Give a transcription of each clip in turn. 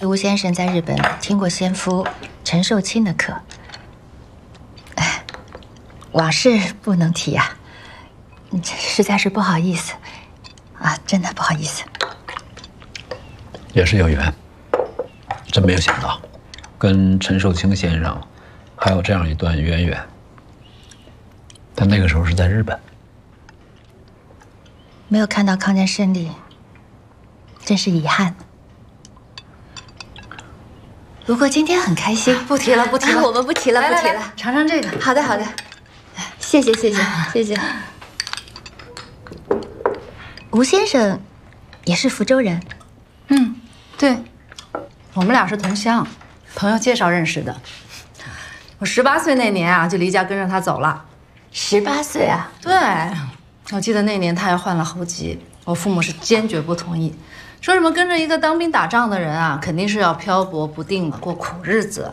吴先生在日本听过先夫陈寿卿的课，哎，往事不能提呀，实在是不好意思，啊，真的不好意思。 也是有缘，真没有想到，跟陈寿卿先生还有这样一段渊源。但那个时候是在日本， 没有看到抗战胜利，真是遗憾。不过今天很开心， 不提了，不提了， 我们不提了，不提了。 尝尝这个。 好的，好的，谢谢，谢谢，谢谢。吴先生也是福州人， 嗯，对，我们俩是同乡，朋友介绍认识的。我18岁那年啊，就离家跟着他走了。 18岁啊？ 对，我记得那年他还患了喉疾，我父母是坚决不同意。说什么跟着一个当兵打仗的人啊，肯定是要漂泊不定的，过苦日子。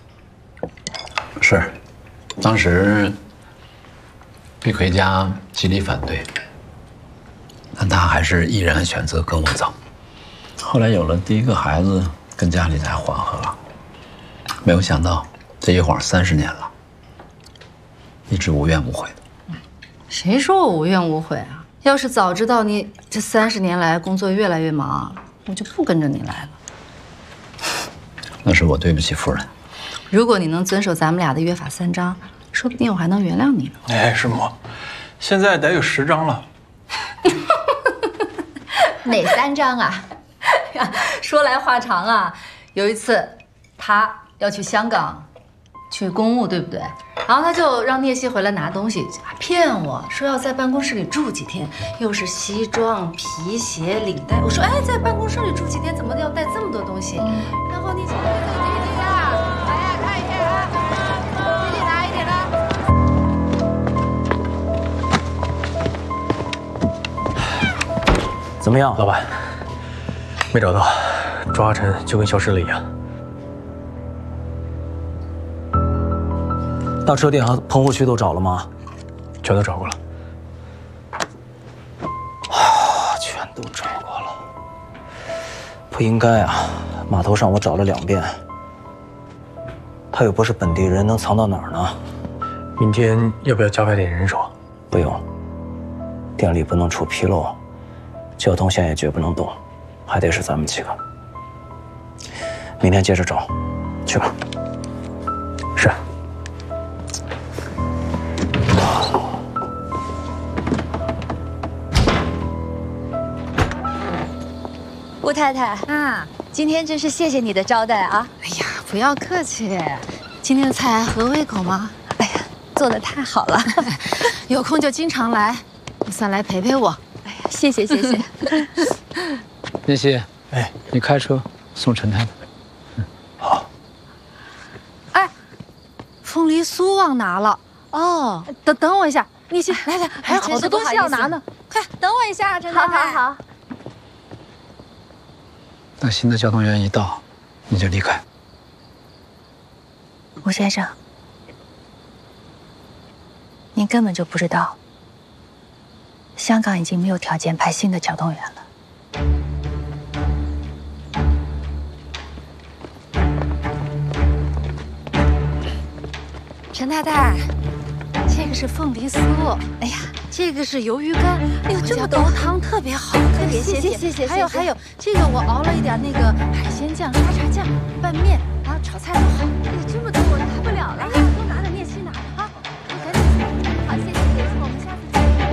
是，当时碧奎家极力反对，但他还是毅然选择跟我走。后来有了第一个孩子，跟家里才缓和了。没有想到这一晃30年了，一直无怨无悔的。 谁说我无怨无悔啊？要是早知道你这30年来工作越来越忙，我就不跟着你来了。 那是我对不起夫人。 如果你能遵守咱们俩的约法3章，说不定我还能原谅你呢。 哎，师母，现在得有10章了。 哪3章啊？ 说来话长啊，有一次他要去香港，去公务，对不对？然后他就让聂西回来拿东西，骗我说要在办公室里住几天，又是西装、皮鞋、领带。我说，哎，在办公室里住几天，怎么要带这么多东西？然后聂西怎么样， 老板？没找到，抓阿晨就跟消失了一样。 大车店和棚户区都找了吗？ 全都找过了。 全都找过了。不应该啊！码头上我找了2遍，他又不是本地人，能藏到哪儿呢？ 明天要不要加派点人手？ 不用，店里不能出纰漏，交通线也绝不能动，还得是咱们几个。明天接着找，去吧。 是。 吴太太啊，今天真是谢谢你的招待啊！ 哎呀，不要客气，今天的菜合胃口吗？ 哎呀，做得太好了， 有空就经常来，你算来陪陪我。 哎呀，谢谢谢谢。 聂西，哎，你开车送陈太太。 好。 哎，凤梨酥忘拿了哦，等我一下，聂西，来，还有好多东西要拿呢，快等我一下，陈太太。 好。 等新的交通员一到，你就离开。 吴先生，您根本就不知道，香港已经没有条件派新的交通员了。 陈太太，这个是凤梨酥，哎呀，这个是鱿鱼干，哎呦，这么多汤特别好，特别谢谢。还有，这个我熬了一点那个海鲜酱、沙茶酱拌面，然后炒菜都好，哎呀，这么多。